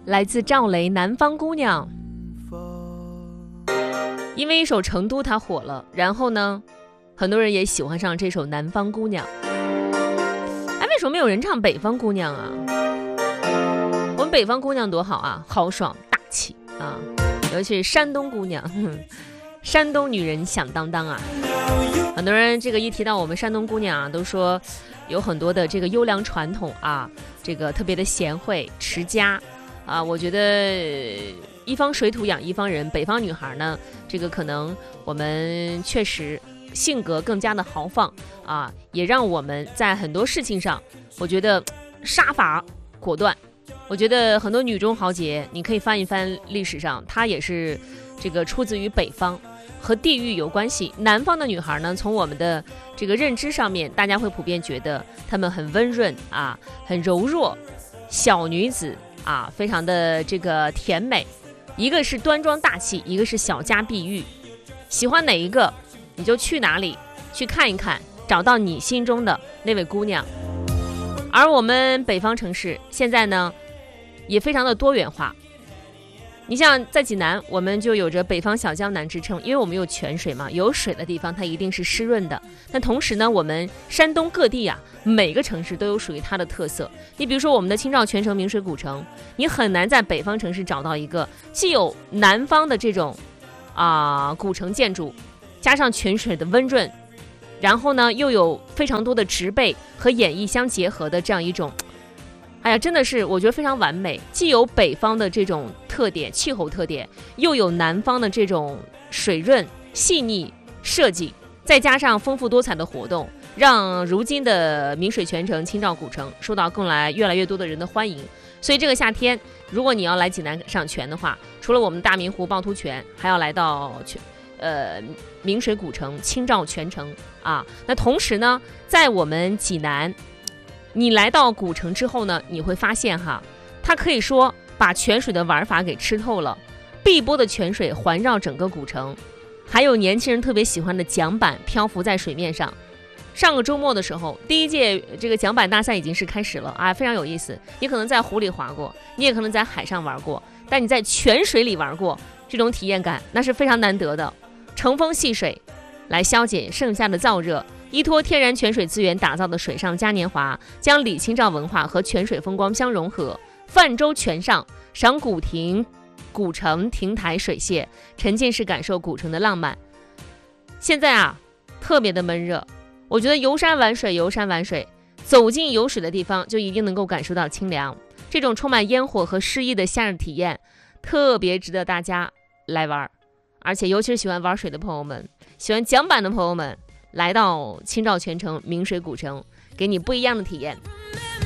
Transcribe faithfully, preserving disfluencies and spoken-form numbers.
来自赵雷《南方姑娘》。因为一首《成都》它火了，然后呢很多人也喜欢上这首《南方姑娘》。哎，为什么没有人唱《北方姑娘》啊？我们北方姑娘多好啊，豪爽大气啊，尤其是山东姑娘，呵呵，山东女人响当当啊。很多人这个一提到我们山东姑娘啊，都说有很多的这个优良传统啊，这个特别的贤惠持家啊。我觉得一方水土养一方人，北方女孩呢，这个可能我们确实性格更加的豪放啊，也让我们在很多事情上，我觉得杀伐果断。我觉得很多女中豪杰，你可以翻一翻历史上，她也是这个出自于北方，和地域有关系。南方的女孩呢，从我们的这个认知上面，大家会普遍觉得她们很温润啊，很柔弱，小女子啊，非常的这个甜美。一个是端庄大气，一个是小家碧玉。喜欢哪一个，你就去哪里去看一看，找到你心中的那位姑娘。而我们北方城市现在呢，也非常的多元化。你像在济南，我们就有着北方小江南之称，因为我们有泉水嘛，有水的地方它一定是湿润的。但同时呢，我们山东各地啊，每个城市都有属于它的特色。你比如说我们的青照泉城明水古城，你很难在北方城市找到一个既有南方的这种啊、呃、古城建筑，加上泉水的温润，然后呢又有非常多的植被和演绎相结合的这样一种，哎呀，真的是我觉得非常完美，既有北方的这种特点气候特点，又有南方的这种水润细腻设计，再加上丰富多彩的活动，让如今的明水泉城青照古城受到更来越来越多的人的欢迎。所以这个夏天如果你要来济南赏泉的话，除了我们大明湖趵突泉，还要来到泉呃明水古城青照泉城啊。那同时呢，在我们济南你来到古城之后呢，你会发现哈，它可以说把泉水的玩法给吃透了。碧波的泉水环绕整个古城，还有年轻人特别喜欢的桨板漂浮在水面上。上个周末的时候，第一届这个桨板大赛已经是开始了啊，非常有意思。你可能在湖里滑过，你也可能在海上玩过，但你在泉水里玩过，这种体验感那是非常难得的。乘风戏水来消解盛夏的燥热，依托天然泉水资源打造的水上嘉年华，将李清照文化和泉水风光相融合。泛舟泉上，赏古亭古城亭台水榭，沉浸式感受古城的浪漫。现在啊特别的闷热，我觉得游山玩水游山玩水，走进有水的地方就一定能够感受到清凉。这种充满烟火和诗意的夏日体验特别值得大家来玩。而且尤其是喜欢玩水的朋友们，喜欢桨板的朋友们，来到青照泉城明水古城，给你不一样的体验。